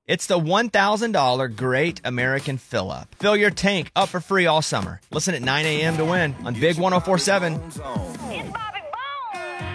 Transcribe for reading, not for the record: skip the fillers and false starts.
It's the $1,000 Great American Fill-Up. Fill your tank up for free all summer. Listen at 9 a.m. to win on Big 104.7. It's Bobby.